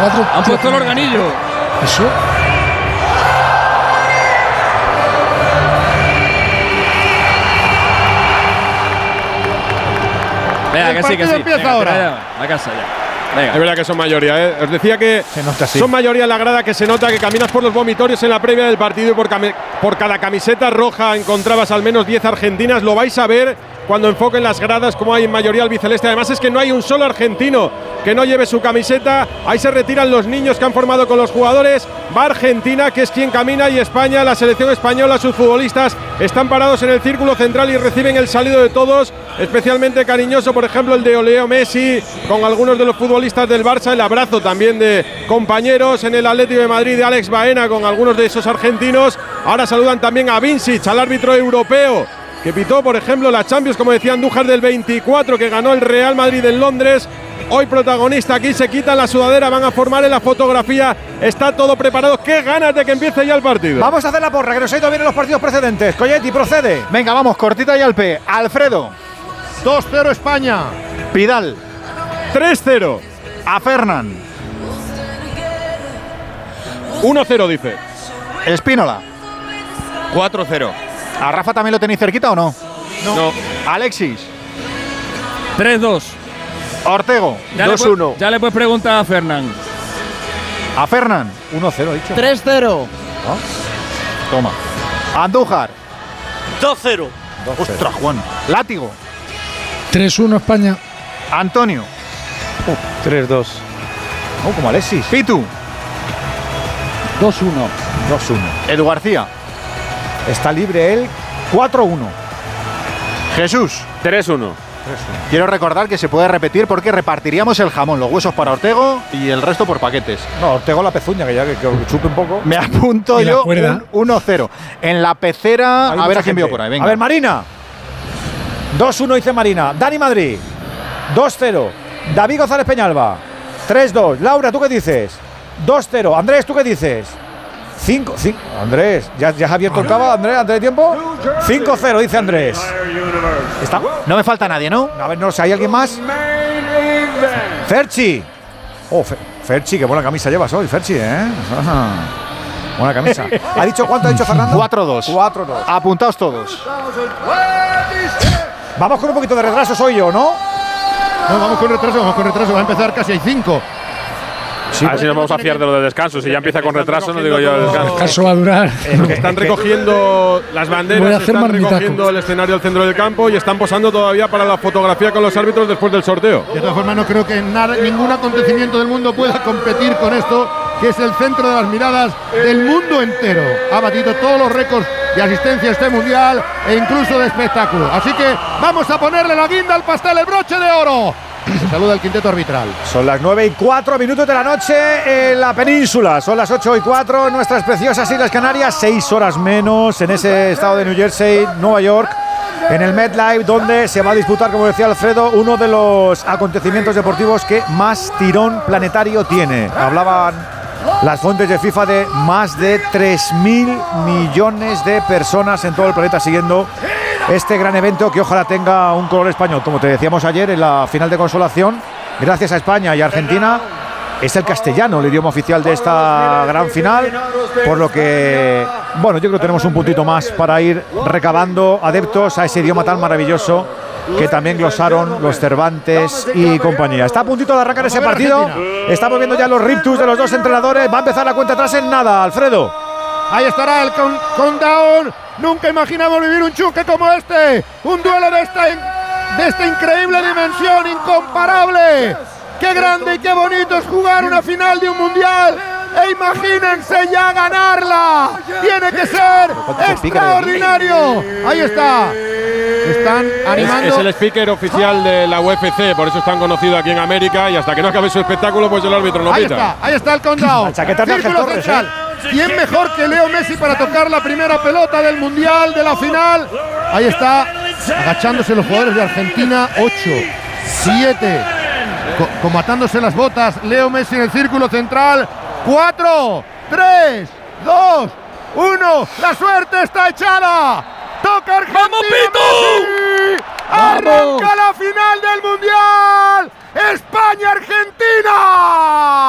4. Han puesto el organillo. Eso. Venga, que sí, que sí. Empieza Venga, ahora. a casa ya. Venga. Es verdad que son mayoría, ¿eh? Os decía que así. son mayoría en la grada, que se nota que caminas por los vomitorios en la previa del partido y por cada camiseta roja encontrabas al menos 10 argentinas. Lo vais a ver cuando enfoquen las gradas, como hay en mayoría albiceleste. Además es que no hay un solo argentino que no lleve su camiseta. Ahí se retiran los niños que han formado con los jugadores. Va Argentina, que es quien camina, y España, la selección española, sus futbolistas están parados en el círculo central y reciben el saludo de todos. Especialmente cariñoso, por ejemplo, el de Leo Messi, con algunos de los futbolistas del Barça, el abrazo también de compañeros en el Atlético de Madrid de Alex Baena con algunos de esos argentinos. Ahora saludan también a Vincic, al árbitro europeo, que pitó, por ejemplo, la Champions, como decía Andújar, del 24, que ganó el Real Madrid en Londres. Hoy protagonista, aquí se quitan la sudadera, van a formar en la fotografía. Está todo preparado. ¡Qué ganas de que empiece ya el partido! Vamos a hacer la porra, que nos ha ido bien en los partidos precedentes. Colletti, procede. Venga, vamos, cortita y al P. Alfredo. 2-0 España. Pidal. 3-0. A Fernan. 1-0, dice. Espínola. 4-0. ¿A Rafa también lo tenéis cerquita o no? No. Alexis. 3-2. Ortego. 2-1. Ya le puedes preguntar a Fernán. A Fernan. 1-0, dicho. 3-0. Toma. Andújar. 2-0. Ostras, Juan. Látigo. 3-1 España. Antonio. 3-2. Oh, como Alexis. Pitu. 2-1. 2-1. Edu García. Está libre él. 4-1. Jesús. 3-1. Quiero recordar que se puede repetir porque repartiríamos el jamón, los huesos para Ortego y el resto por paquetes. No, Ortego la pezuña, que ya que chupe un poco. Me apunto Y la yo cuerda. 1-0. En la pecera, Hay a ver mucha a quién veo gente. por ahí. Venga. A ver, Marina. 2-1 dice Marina. Dani Madrid. 2-0. David González Peñalba. 3-2. Laura, ¿tú qué dices? 2-0. Andrés, ¿tú qué dices? 5. Andrés, ¿ya has abierto el cava, Andrés, antes de tiempo? 5-0, dice Andrés. ¿Está? No me falta nadie, ¿no? A ver, no sé, ¿hay alguien más? Ferchi. Oh, Ferchi, qué buena camisa llevas hoy, Ferchi, ¿eh? Ajá. Buena camisa. ¿Cuánto ha dicho Fernando? 4-2. 4-2. Apuntaos todos. Vamos con un poquito de retraso, soy yo, ¿no? No, vamos con retraso, va a empezar casi, hay 5. Sí, a ver si nos vamos a fiar de lo de descanso. Si ya empieza con retraso, no digo yo el descanso. El descanso va a durar. Porque están recogiendo las banderas, están recogiendo el escenario al centro del campo y están posando todavía para la fotografía con los árbitros después del sorteo. De todas formas, no creo que ningún acontecimiento del mundo pueda competir con esto, que es el centro de las miradas del mundo entero. Ha batido todos los récords de asistencia a este mundial e incluso de espectáculo. Así que vamos a ponerle la guinda al pastel, el broche de oro. Se saluda el quinteto arbitral. Son las 9:04 de la noche en la península. Son las 8:04 en nuestras preciosas Islas Canarias. 6 horas menos en ese estado de New Jersey, Nueva York, en el MetLife, donde se va a disputar, como decía Alfredo, uno de los acontecimientos deportivos que más tirón planetario tiene. Hablaban las fuentes de FIFA de más de 3.000 millones de personas en todo el planeta siguiendo este gran evento, que ojalá tenga un color español. Como te decíamos ayer en la final de consolación, gracias a España y Argentina, es el castellano el idioma oficial de esta gran final, por lo que, bueno, yo creo que tenemos un puntito más para ir recabando adeptos a ese idioma tan maravilloso que también glosaron los Cervantes y compañía. Está a puntito de arrancar ese partido. Estamos viendo ya los rictus de los dos entrenadores. Va a empezar la cuenta atrás en nada, Alfredo. Ahí estará el countdown. Nunca imaginamos vivir un choque como este. Un duelo de esta increíble dimensión, incomparable. Qué grande y qué bonito es jugar una final de un mundial. E imagínense ya ganarla. Tiene que ser extraordinario. Ahí está. Están animando. Es el speaker oficial de la UFC, por eso es tan conocido aquí en América, y hasta que no acabe su espectáculo, pues el árbitro lo pita. Ahí está el countdown. Círculo central. ¿Quién mejor que Leo Messi para tocar la primera pelota del mundial, de la final? Ahí está, agachándose los jugadores de Argentina. 8, 7, como atándose las botas. Leo Messi en el círculo central. 4, 3, 2, 1. La suerte está echada. Toca Argentina. ¡Vamos, Pitu! Arranca la final del mundial. España-Argentina.